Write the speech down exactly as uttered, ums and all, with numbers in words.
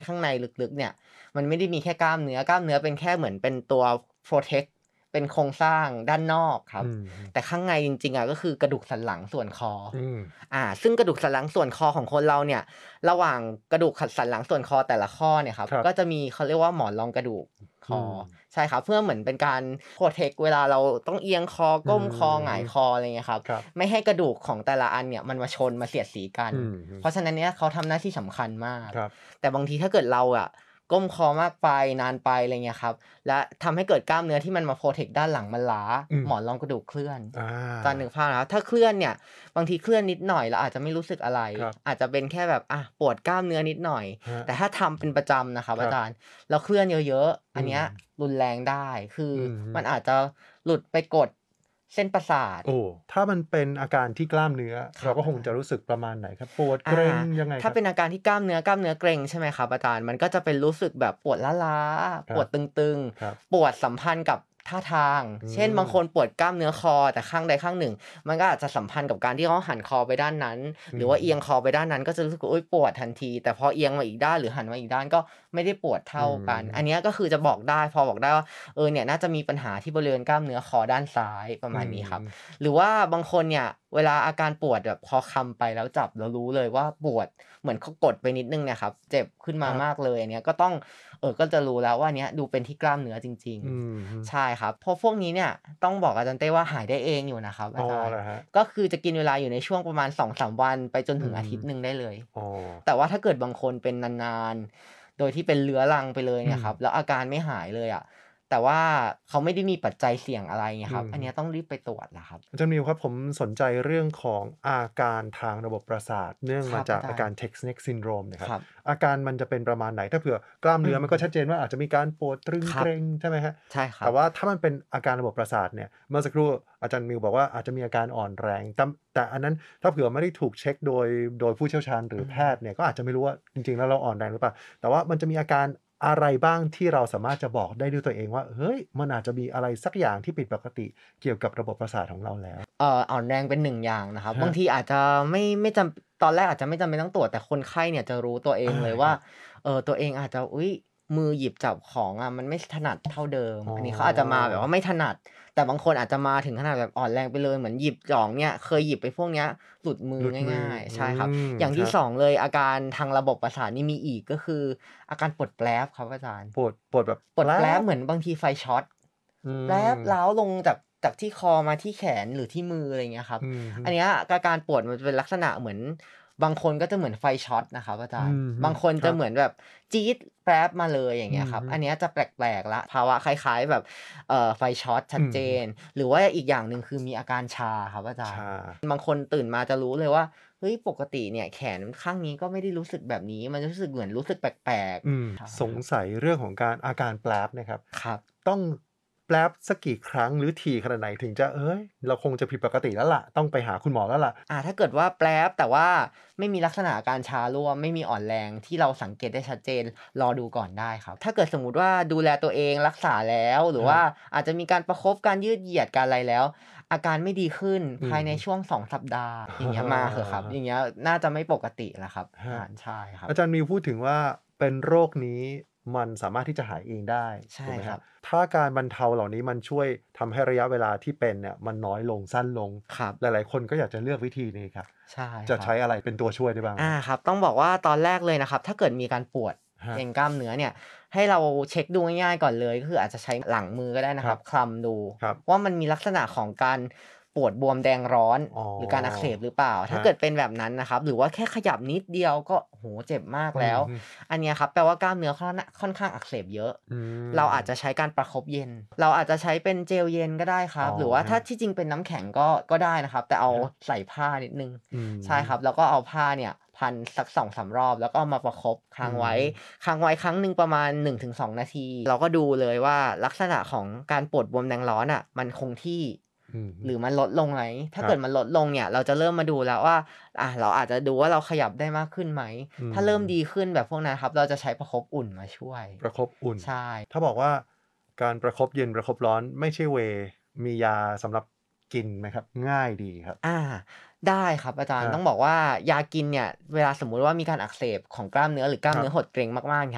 ข้างในลึกๆเนี่ยมันไม่ได้มีแค่กล้ามเนื้อกล้ามเนื้อเป็นแค่เหมือนเป็นตัว protect เป็นโครงสร้างด้านนอกครับอืมแต่ข้างในจริงๆอะก็คือกระดูกสันหลังส่วนคออืมอ่าซึ่งกระดูกสันหลังส่วนคอของคนเราเนี่ยระหว่างกระดูกขสันหลังส่วนคอแต่ละข้อเนี่ยครับครับก็จะมีเขาเรียกว่าหมอนรองกระดูกคออืมใช่ครับเพื่อเหมือนเป็นการ protect เวลาเราต้องเอียงคออืก้มคอหงายคมออะไรเงี้ยครับครับไม่ให้กระดูกของแต่ละอันเนี่ยมันมาชนมาเสียดสีกันอืมเพราะฉะนั้นเนี่ยเขาทำหน้าที่สำคัญมากครับแต่บางทีถ้าเกิดเราอะก้มคอมากไปนานไปอะไรเงี้ยครับและทำให้เกิดกล้ามเนื้อที่มันมาโพรเทกต์ด้านหลังมันล้าอืมหมอนรองกระดูกเคลื่อนอาอาจารย์นึกภาพนะครับถ้าเคลื่อนเนี่ยบางทีเคลื่อนนิดหน่อยเราอาจจะไม่รู้สึกอะไรครับอาจจะเป็นแค่แบบอะปวดกล้ามเนื้อนิดหน่อยครับแต่ถ้าทำเป็นประจำนะครับครับอาจารย์แล้วเคลื่อนเยอะๆอัอืมนเนี้ยรุนแรงได้คืออืมันมอาจจะหลุดไปกดเส้นประสาทโอ้ถ้ามันเป็นอาการที่กล้ามเนื้อเราก็คงครับอาจารย์จะรู้สึกประมาณไหนครับปวดเกอาร็งยังไงครับถ้าเป็นอาการที่กล้ามเนื้อกล้ามเนื้อเกร็งใช่ไหมครับอาจารย์มันก็จะเป็นรู้สึกแบบปวดล้าๆปวดครับตึงครับๆปวดสัมพันธ์กับท่าทางอืเช่นบางมคนปวดกล้ามเนื้อคอแต่ข้างใดข้างหนึ่งมันก็อาจจะสัมพันธ์กับการที่เขาหันคอไปด้านนั้นหอืรือว่าเอียงคมอไปด้านนั้นก็จะรู้สึกว่าอุ๊ยปวดทันทีแต่พอเอียงมาอีกด้านหรือหันมาอีกด้านก็ไม่ได้ปวดอืเท่ากันอันเนี้ยมก็คือจะบอกได้พอบอกได้ว่าเออเนี่ยน่าจะมีปัญหาที่บริเวณกล้ามเนื้อคอด้านซ้ายประอืมาณนี้ครับมหรือว่าบางคนเนี่ยเวลาอาการปวดแบบพอคำไปแล้วจับแล้วรู้เลยว่าปวดเหมือนเขากดไปนิดหนึ่งเนี่ยครับเจ็บขึ้นคมารับมากเลยอันเนี้ยก็ต้องเอ่อก็จะรู้แล้วว่าอันเนี้ยดูเป็นที่กล้ามเนื้อจริงอืมฮึๆใช่ครับเพราะพวกนี้เนี่ยต้องบอกอาจารย์เต้ว่าหายได้เองอยู่นะครับอ๋ออาจารย์เหรอครับก็คือจะกินเวลาอยู่ในช่วงประมาณสองถึงสามวันไปจนอืถึงอามทิตย์หนึ่งได้เลยอ๋อแต่ว่าถ้าเกิดบางคนเป็นนานๆโดยที่เป็นเรื้อรังไปเลยอืมเนี่ยครับแล้วอาการไม่หายเลยอะแต่ว่าเขาไม่ได้มีปัจจัยเสี่ยงอะไรเงี้อืยครับอันเนี้ยมต้องรีบไปตรวจแล้วครับอาจารย์มิวครับผมสนใจเรื่องของอาการทางระบบประสาทเนื่องคมารับอาจารย์จากอาการ Text-Neck Syndrome เนี่ยครับครับอาการมันจะเป็นประมาณไหนถ้าเผื่อกล้ามอืเนื้อมันก็ชัดเจมนว่าอาจจะมีการปวดตรึงครับเกร็งใช่ไหมครับใช่ครับแต่ว่าถ้ามันเป็นอาการระบบประสาทเนี่ยเมื่อสักครู่อาจารย์มิวบอกว่าอาจจะมีอาการอ่อนแรงแต่แต่อันนั้นถ้าเผื่อไม่ได้ถูกเช็กโดยโดยผู้เชี่ยวชาญหรืออืแพทย์มเนี่ยก็อาจจะไม่รู้ว่าจริงๆแล้วเราอ่อนแรงหรือเปล่าแต่ว่ามันจะมีอาการอะไรบ้างที่เราสามารถจะบอกได้ด้วยตัวเองว่าเฮ้ยมันอาจจะมีอะไรสักอย่างที่ผิดปกติเกี่ยวกับระบบประสาทของเราแล้วเอ่ออ่อนแรงเป็นหนึ่งอย่างนะครับบางฮะทีอาจจะไม่ไม่จำตอนแรกอาจจะไม่จำเป็นต้องตรวจแต่คนไข้เนี่ยจะรู้ตัวเองอาเลยว่าครับเอ่อตัวเองอาจจะอุ๊ยมือหยิบจับของอะมันไม่ถนัดเท่าเดิมอ๋ออันนี้เขาอาจจะมาแบบว่าไม่ถนัดแต่บางคนอาจจะมาถึงขนาดแบบอ่อนแรงไปเลยเหมือนหยิบของเนี่ยเคยหยิบไปพวกเนี้ยหลุดมือหลุดมือง่ายๆอืใช่ครับมอย่างที่ครับสองเลยอาการทางระบบประสาทนี่มีอีกก็คืออาการปวดแปล๊บครับอาจารย์ปวดปวดแบบปวดแปล๊บแป๊บเหมือนบางทีไฟช็อตอืแป๊บร้าวมลงจากจากที่คอมาที่แขนหรือที่มืออะไรอย่างเงี้ยครับอือฮึอันเนี้ยอาการปวดมันจะเป็นลักษณะเหมือนบางคนก็จะเหมือนไฟช็อตนะครับอาอืจารย์อฮึบางคนครับจะเหมือนแบบจี๊ดแป๊บมาเลยอย่างเงี้ยครับอือฮึอันเนี้ยจะแปลกๆแล้วภาวะคล้ายๆแบบเอ่อไฟช็อตชัดเจอือฮึนหรือว่าอีกอย่างหนึ่งคือมีอาการชาครับอาจารย์ชาบางคนตื่นมาจะรู้เลยว่าเฮ้ยปกติเนี่ยแขนข้างนี้ก็ไม่ได้รู้สึกแบบนี้มันรู้สึกเหมือนรู้สึกแปลกอืมๆใช่สงครับสัยเรื่องของการอาการแปล๊บเนี่ยครับครับต้องแปล๊บสักกี่ครั้งหรือถี่ขนาดไหนถึงจะเฮ้ยเราคงจะผิดปกติแล้วล่ะต้องไปหาคุณหมอแล้วล่ะอ่าถ้าเกิดว่าแปล๊บแต่ว่าไม่มีลักษณะอาการชาร่วมไม่มีอ่อนแรงที่เราสังเกตได้ชัดเจนรอดูก่อนได้ครับถ้าเกิดสมมุติว่าดูแลตัวเองรักษาแล้วหรือว่าครับอาจจะมีการประคบการยืดเหยียดการอะไรแล้วอาการไม่ดีขึ้นอือฮึภายในช่วงสองสัปดาห์อย่างเงี้ยมาเถอะครับอย่างเงี้ยน่าจะไม่ปกติแล้วครับครัอาบใช่ครับอาจารย์มิวพูดถึงว่าเป็นโรคนี้มันสามารถที่จะหายเองได้ใช่ถูกไหมครับครับถ้าการบรรเทาเหล่านี้มันช่วยทำให้ระยะเวลาที่เป็นเนี่ยมันน้อยลงสั้นลงครับหลายๆคนก็อยากจะเลือกวิธีนี้ครับใช่จะครับใช้อะไรเป็นตัวช่วยได้บ้างคอารับครับต้องบอกว่าตอนแรกเลยนะครับถ้าเกิดมีการปวดฮะเกร็งกล้ามเนื้อเนี่ยให้เราเช็กดูง่ายๆก่อนเลยก็คืออาจจะใช้หลังมือก็ได้ครับนะครับคลำดูครับว่ามันมีลักษณะของการปวดบวมแดงร้อนอ๋อหรือการอักเสบหรือเปล่าถ้าครับเกิดเป็นแบบนั้นนะครับหรือว่าแค่ขยับนิดเดียวก็โอ้โฮเจ็บมากแล้วอือฮึอันเนี้ยครับแปลว่ากล้ามเนื้อค่อนน่ะค่อนข้างอักเสบเยอะอืเราอาจจะมใช้การประคบเย็นเราอาจจะใช้เป็นเจลเย็นก็ได้คอ๋อรับหรือว่าครับถ้าที่จริงเป็นน้ำแข็งก็ก็ได้นะครับแต่เอาครับใส่ผ้านิดหนึ่งอืใช่ครับมแล้วก็เอาผ้าเนี่ยพันสักสองถึงสามรอบแล้วก็เอามาประคบอืค้างไว้มค้างไว้ครั้งหนึ่งประมาณหนึ่งถึงสองนาทีเราก็ดูเลยว่าลักษณะของการปวดบวมแดงร้อนอะมันคงที่อือฮึหรือมันลดลงไหมถ้าครับเกิดมันลดลงเนี่ยเราจะเริ่มมาดูแล้วว่าอาเราอาจจะดูว่าเราขยับได้มากขึ้นไหมอืถ้าเริ่มดีมขึ้นแบบพวกนั้นครับเราจะใช้ประคบอุ่นมาช่วยประคบอุ่นใช่ถ้าบอกว่าการประคบเย็นประคบร้อนไม่ใช่เวย์มียาสำหรับกินไหมครับง่ายดีครับอาได้ครับอาจารย์ครับต้องบอกว่ายากินเนี่ยเวลาสมมุติว่ามีการอักเสบของกล้ามเนื้อหรือกล้ามเนื้อหครับดเกร็งมากๆเนี่ย